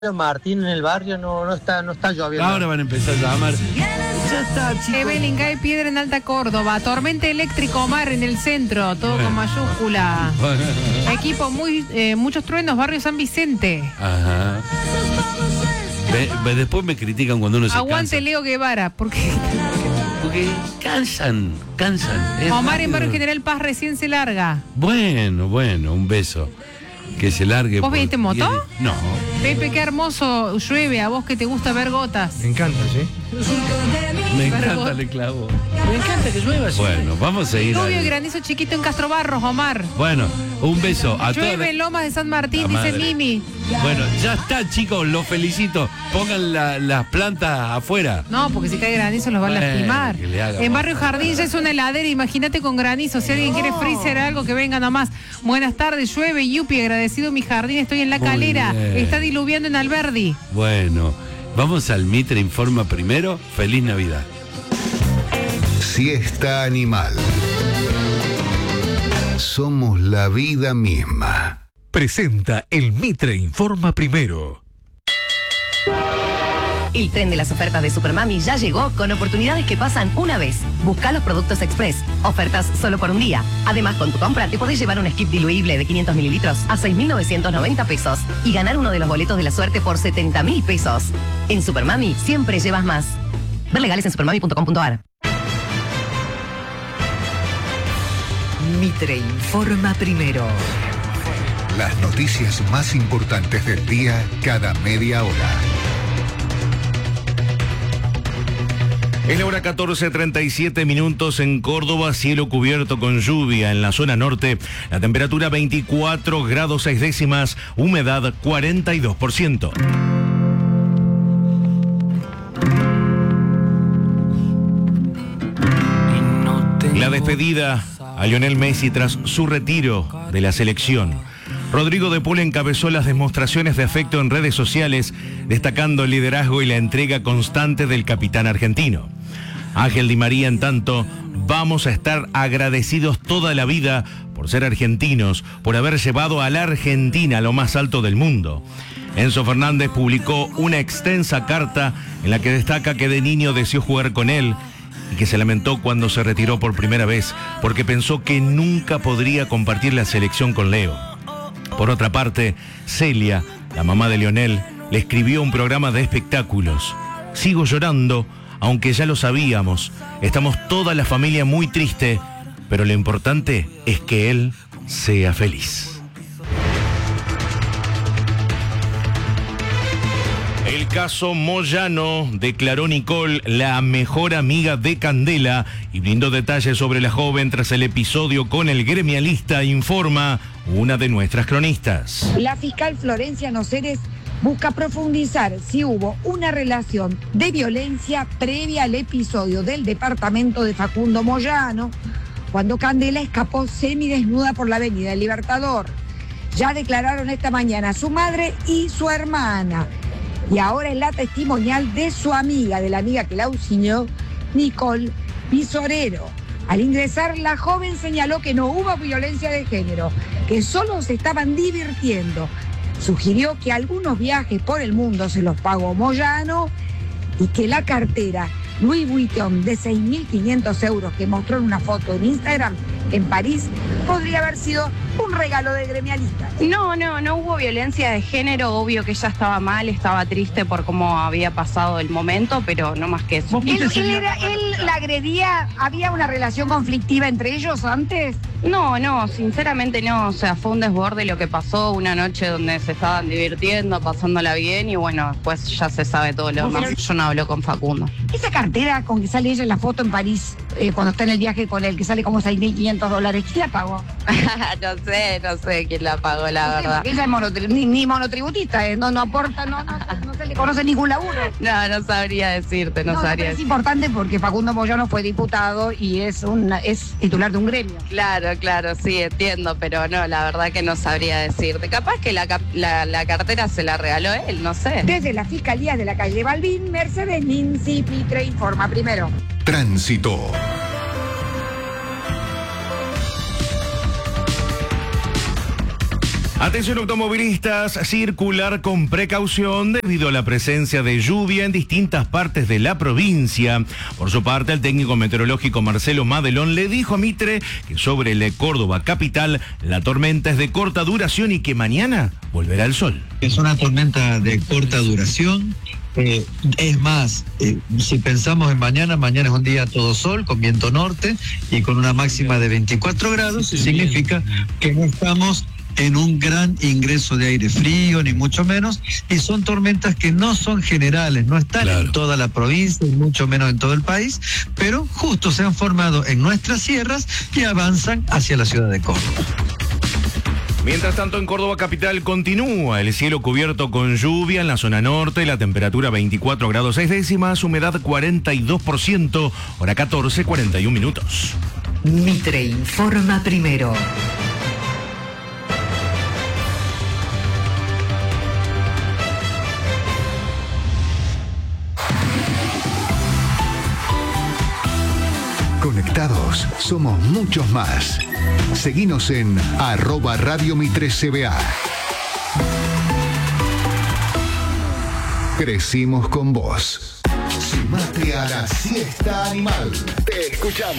Martín en el barrio no está lloviendo. Ahora van a empezar a llamar. Ya está, chicos. Evelyn, cae piedra en Alta Córdoba. Tormenta eléctrica Omar en el centro. Todo con mayúscula. Equipo, muchos truenos, barrio San Vicente. Ajá. Después me critican cuando uno se Aguante cansa. Leo Guevara. Porque cansan. Omar en barrio General Paz recién se larga. Bueno, un beso. Que se largue. ¿Vos viniste en moto? No. Pepe, qué hermoso llueve. A vos que te gusta ver gotas. Me encanta, ¿sí? Me encanta el clavo. Me encanta que llueva. ¿Sí? Bueno, vamos a ir. Lluvia y granizo chiquito en Castro Barros, Omar. Bueno, un beso a todos. Llueve en Lomas de San Martín, dice Mimi. Bueno, ya está, chicos, los felicito. Pongan las plantas afuera. No, porque si cae granizo los van a lastimar. En Barrio Jardín ya es una heladera, imagínate con granizo. Si alguien quiere freezer algo, que venga nomás. Buenas tardes, llueve, yupi, agradecido mi jardín, estoy en La Calera. Está diluviando en Alberdi. Bueno, vamos al Mitre Informa primero. Feliz Navidad. Siesta Animal. Somos la vida misma. Presenta el Mitre Informa primero. El tren de las ofertas de Supermami ya llegó con oportunidades que pasan una vez. Busca los productos Express. Ofertas solo por un día. Además, con tu compra te podés llevar un skip diluible de 500 mililitros a 6.990 pesos y ganar uno de los boletos de la suerte por 70.000 pesos. En Supermami siempre llevas más. Ver legales en supermami.com.ar. Mitre Informa primero. Las noticias más importantes del día cada media hora. Es la hora 14:37 minutos en Córdoba, cielo cubierto con lluvia en la zona norte, la temperatura 24 grados 6 décimas, humedad 42%. La despedida a Lionel Messi tras su retiro de la selección. Rodrigo de Paul encabezó las demostraciones de afecto en redes sociales, destacando el liderazgo y la entrega constante del capitán argentino. Ángel Di María, en tanto, vamos a estar agradecidos toda la vida por ser argentinos, por haber llevado a la Argentina a lo más alto del mundo. Enzo Fernández publicó una extensa carta en la que destaca que de niño deseó jugar con él y que se lamentó cuando se retiró por primera vez porque pensó que nunca podría compartir la selección con Leo. Por otra parte, Celia, la mamá de Lionel, le escribió un programa de espectáculos. Sigo llorando, aunque ya lo sabíamos. Estamos toda la familia muy triste, pero lo importante es que él sea feliz. El caso Moyano, declaró Nicole, la mejor amiga de Candela, y brindó detalles sobre la joven tras el episodio con el gremialista, informa una de nuestras cronistas. La fiscal Florencia Noceres busca profundizar si hubo una relación de violencia previa al episodio del departamento de Facundo Moyano, cuando Candela escapó semidesnuda por la avenida El Libertador. Ya declararon esta mañana su madre y su hermana. Y ahora es la testimonial de su amiga, de la amiga que la auxilió, Nicole Visorero. Al ingresar, la joven señaló que no hubo violencia de género, que solo se estaban divirtiendo. Sugirió que algunos viajes por el mundo se los pagó Moyano y que la cartera Louis Vuitton de 6.500 euros que mostró en una foto en Instagram en París podría haber sido un regalo de gremialista. No hubo violencia de género, obvio que ella estaba mal, estaba triste por cómo había pasado el momento, pero no más que eso. ¿Él la agredía? ¿Había una relación conflictiva entre ellos antes? No, sinceramente no, o sea, fue un desborde lo que pasó, una noche donde se estaban divirtiendo, pasándola bien y bueno, después ya se sabe todo lo demás. Yo no hablo con Facundo. Esa cartera con que sale ella en la foto en París, cuando está en el viaje con él, que sale como $6.500, ¿quién la pagó? No sé quién la pagó, la verdad. Ella es ni monotributista, no aporta, no se le conoce ningún laburo. No sabría decirte, no sabría decirte. Es importante porque Facundo Moyano fue diputado y es titular de un gremio. Claro, sí, entiendo, pero no, la verdad que no sabría decirte. Capaz que la cartera se la regaló él, no sé. Desde la Fiscalía de la calle Balbín, Mercedes Ninzi, Mitre Informa primero. Tránsito. Atención automovilistas, circular con precaución debido a la presencia de lluvia en distintas partes de la provincia. Por su parte, el técnico meteorológico Marcelo Madelón le dijo a Mitre que sobre el Córdoba capital la tormenta es de corta duración y que mañana volverá el sol. Es una tormenta de corta duración. Es más, si pensamos en mañana es un día todo sol, con viento norte y con una máxima de 24 grados, y significa que no estamos en un gran ingreso de aire frío, ni mucho menos, y son tormentas que no son generales, no están en toda la provincia, y mucho menos en todo el país, pero justo se han formado en nuestras sierras y avanzan hacia la ciudad de Córdoba. Mientras tanto, en Córdoba capital continúa el cielo cubierto con lluvia en la zona norte, la temperatura 24 grados 6 décimas, humedad 42%, hora 14:41. Mitre informa primero. Conectados, somos muchos más. Seguinos en @Radio Mitre CBA. Crecimos con vos. Sumate a la siesta animal. Te escuchamos.